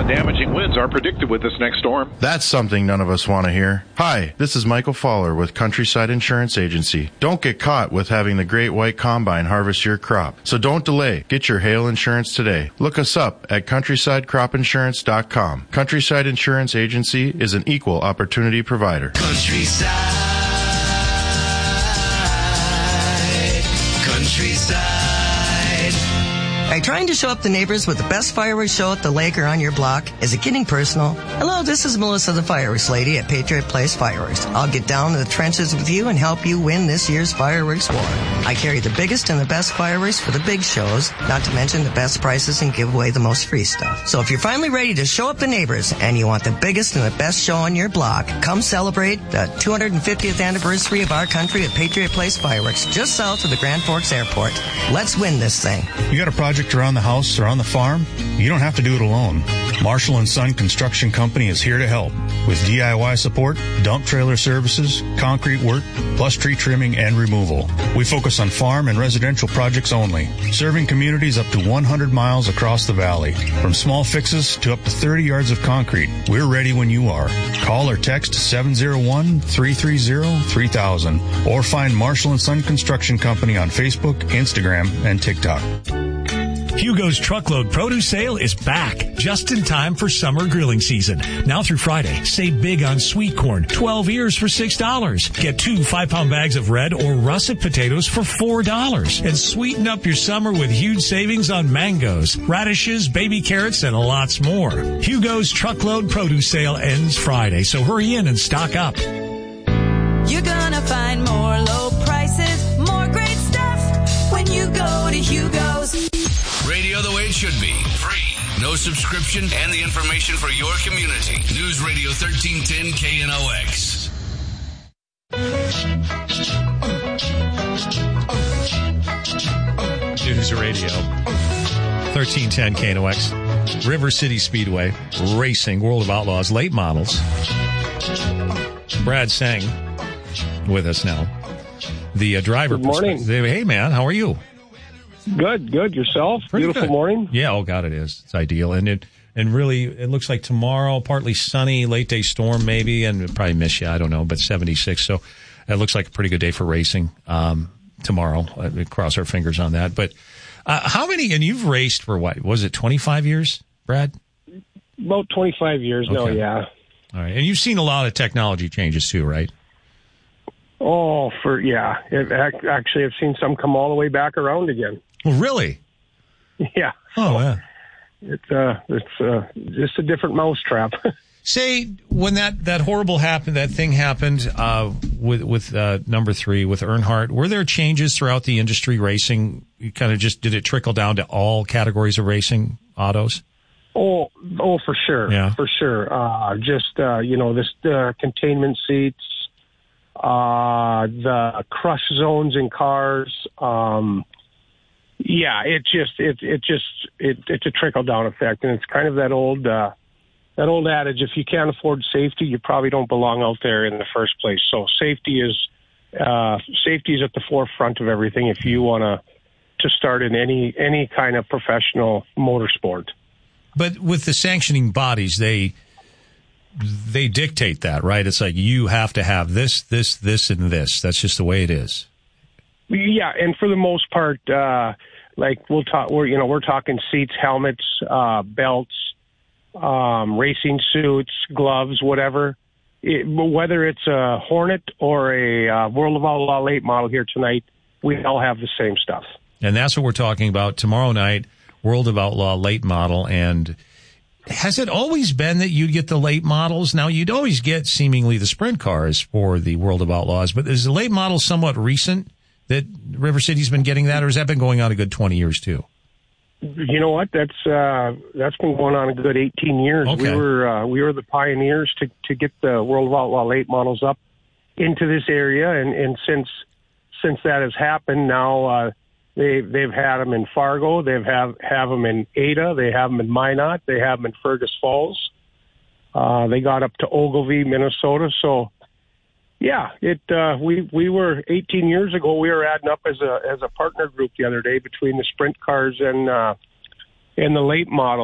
and damaging winds are predicted with this next storm. That's something none of us want to hear. Hi, this is Michael Fowler with Countryside Insurance Agency. Don't get caught with having the Great White Combine harvest your crop. So don't delay. Get your hail insurance today. Look us up at CountrysideCropInsurance.com. Countryside Insurance Agency is an equal opportunity provider. Countryside. Are you trying to show up the neighbors with the best fireworks show at the lake or on your block? Is it getting personal? Hello, this is Melissa the Fireworks Lady at Patriot Place Fireworks. I'll get down to the trenches with you and help you win this year's fireworks war. I carry the biggest and the best fireworks for the big shows, not to mention the best prices and give away the most free stuff. So if you're finally ready to show up the neighbors and you want the biggest and the best show on your block, come celebrate the 250th anniversary of our country at Patriot Place Fireworks, just south of the Grand Forks Airport. Let's win this thing. You got a project around the house or on the farm? You don't have to do it alone. Marshall & Son Construction Company is here to help with DIY support, dump trailer services, concrete work, plus tree trimming and removal. We focus on farm and residential projects only, serving communities up to 100 miles across the valley. From small fixes to up to 30 yards of concrete, we're ready when you are. Call or text 701-330-3000 or find Marshall & Son Construction Company on Facebook, Instagram, and TikTok. Hugo's Truckload Produce Sale is back, just in time for summer grilling season. Now through Friday, save big on sweet corn, 12 ears for $6. Get 2 5-pound bags of red or russet potatoes for $4. And sweeten up your summer with huge savings on mangoes, radishes, baby carrots, and lots more. Hugo's Truckload Produce Sale ends Friday, so hurry in and stock up. You're gonna find more low prices, more great stuff when you go to Hugo's. Radio the way it should be. Free. No subscription and the information for your community. News Radio 1310 KNOX. News Radio 1310 KNOX. River City Speedway. Racing. World of Outlaws. Late models. Brad Sang with us now. The driver. Good morning. Hey, man. How are you? Good. Yourself? Pretty Beautiful good. Morning? Yeah, oh God, it is. It's ideal. And really, it looks like tomorrow, partly sunny, late day storm maybe, and it'll probably miss you, I don't know, but 76. So it looks like a pretty good day for racing tomorrow. Cross our fingers on that. But how many, and you've raced for what, was it 25 years, Brad? About 25 years now, yeah. All right. And you've seen a lot of technology changes too, right? Oh, actually, I've seen some come all the way back around again. Well, really? Yeah. Oh, yeah. It's just a different mousetrap. Say, when that horrible happened, that thing happened with number 3, with Earnhardt, were there changes throughout the industry racing? You kind of just, did it trickle down to all categories of racing autos? Oh, for sure. Yeah. For sure. This containment seats, the crush zones in cars, it's a trickle down effect, and it's kind of that old adage: if you can't afford safety, you probably don't belong out there in the first place. So safety is at the forefront of everything if you want to start in any kind of professional motorsport. But with the sanctioning bodies, they dictate that, right? It's like you have to have this, and this. That's just the way it is. Yeah, and for the most part, we're talking seats, helmets, belts, racing suits, gloves, whatever. Whether it's a Hornet or a World of Outlaw late model here tonight, we all have the same stuff. And that's what we're talking about tomorrow night, World of Outlaw late model. And has it always been that you'd get the late models? Now, you'd always get seemingly the sprint cars for the World of Outlaws, but is the late model somewhat recent that River City's been getting that, or has that been going on a good 20 years too? You know what? That's been going on a good 18 years. Okay. We were the pioneers to get the World of Outlaw late models up into this area, and since that has happened, now they've had them in Fargo, have them in Ada, they have them in Minot, they have them in Fergus Falls. They got up to Ogilvie, Minnesota. So yeah, we were 18 years ago. We were adding up as a partner group the other day between the sprint cars and the late model.